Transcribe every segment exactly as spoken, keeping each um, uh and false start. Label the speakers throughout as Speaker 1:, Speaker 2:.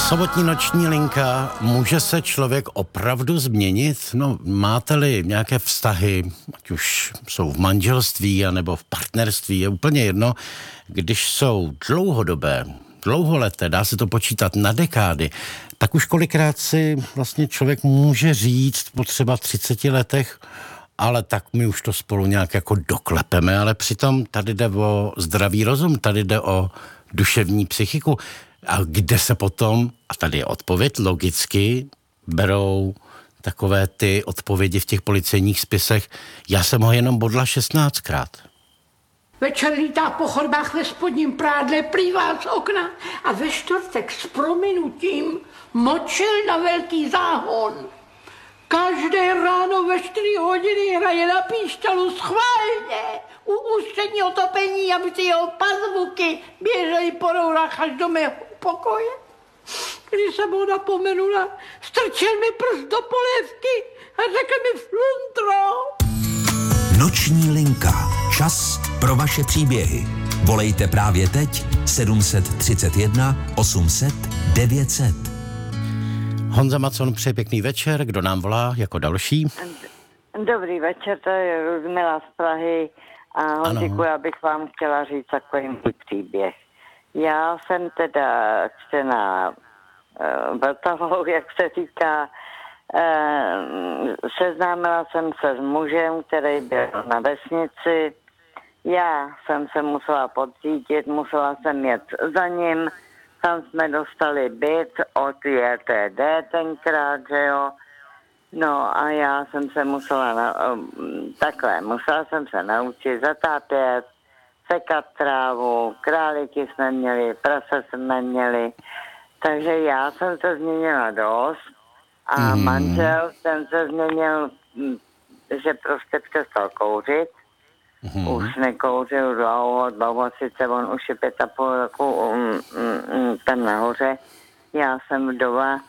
Speaker 1: Sobotní noční linka. Může se člověk opravdu změnit? No, máte-li nějaké vztahy, ať už jsou v manželství, anebo v partnerství, je úplně jedno. Když jsou dlouhodobé, dlouholeté, dá se to počítat na dekády, tak už kolikrát si vlastně člověk může říct po třeba třiceti letech, ale tak my už to spolu nějak jako doklepeme, ale přitom tady jde o zdravý rozum, tady jde o duševní psychiku. A kde se potom, a tady je odpověď, logicky berou takové ty odpovědi v těch policejních spisech. Já jsem ho jenom bodla šestnáctkrát.
Speaker 2: Večer lítá po chodbách ve spodním prádle, plývá z okna a ve čtvrtek s prominutím močil na velký záhon. Každé ráno ve čtyři hodiny hraje na píšťalu schválně u ústředního topení, aby ty jeho pazvuky běžely po rourách až do mého pokoje. Když jsem ho napomenula, strčil mi prst do polévky a řekl mi flundro.
Speaker 3: Noční linka. Čas pro vaše příběhy. Volejte právě teď sedm set třicet jedna osm set devět set.
Speaker 1: Honza Macon, přeje pěkný večer. Kdo nám volá jako další?
Speaker 4: Dobrý večer, to je Ludmila z Prahy. A Honziku, já bych vám chtěla říct takový můj příběh. Já jsem teda čtená uh, Vltavou, jak se říká. Uh, seznámila jsem se s mužem, který byl na vesnici. Já jsem se musela podřídit, musela jsem jet za ním. Tam jsme dostali byt od J T D tenkrát, že jo. No a já jsem se musela, na, takhle, musela jsem se naučit zatápět, sekat trávu, králíky jsme měli, prase jsme měli, takže já jsem se změnila dost a mm. manžel ten se změnil, že prostě přestal kouřit. Mm. Už nekouřil dlouho, dlouho sice, on už je pět a půl roku um, um, um, tam nahoře. Já jsem vdova,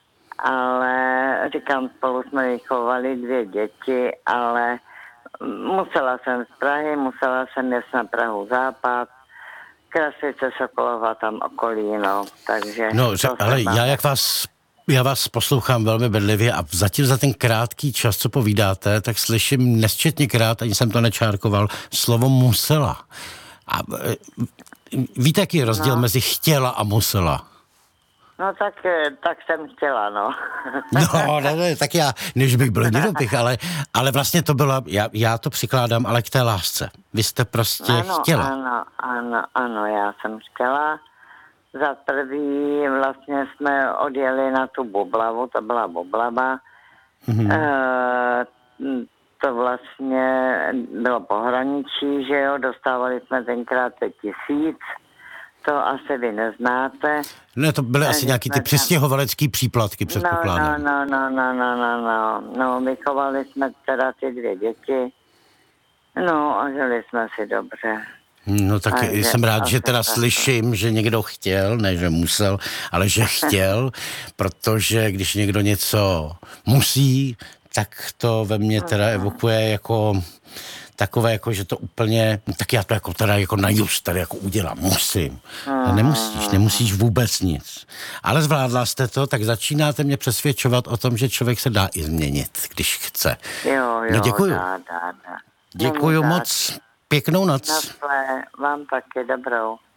Speaker 4: ale říkám, spolu jsme vychovali dvě děti, ale musela jsem z Prahy, musela jsem jet na Prahu západ, Krasice, Sokolova, tam okolí, no, takže...
Speaker 1: No, ale já jak vás... Já vás poslouchám velmi bedlivě a zatím za ten krátký čas, co povídáte, tak slyším nesčetněkrát, ani jsem to nečárkoval, slovo musela. A víte, jaký je rozdíl no. mezi chtěla a musela?
Speaker 4: No tak, tak jsem chtěla, no.
Speaker 1: No, ne, ne, tak já, než bych byl nedopich, ale, ale vlastně to bylo, já, já to přikládám, ale k té lásce. Vy jste prostě
Speaker 4: ano,
Speaker 1: chtěla.
Speaker 4: Ano, ano, ano, já jsem chtěla. Za prvý vlastně jsme odjeli na tu Bublavu, to byla Bublava. Mm-hmm. E, to vlastně bylo pohraničí, že jo, dostávali jsme tenkrát pět tisíc, to asi vy neznáte.
Speaker 1: Ne, to byly asi nějaký ty přistěhovalecký příplatky, předpokládám.
Speaker 4: No, no, no, no, no, no, no, vychovali jsme teda ty dvě děti, no a žili jsme si dobře.
Speaker 1: No tak a jsem rád, že teda slyším, že někdo chtěl, ne že musel, ale že chtěl, protože když někdo něco musí, tak to ve mně teda evokuje jako takové, jako že to úplně, tak já to jako teda jako na just tady jako udělám, musím. A nemusíš, nemusíš vůbec nic. Ale zvládla jste to, tak začínáte mě přesvědčovat o tom, že člověk se dá i změnit, když chce.
Speaker 4: Jo, jo,
Speaker 1: no děkuju.
Speaker 4: Dá, dá, dá.
Speaker 1: Děkuju moc. Pěknou noc.
Speaker 4: Nasle, vám taky dobrou.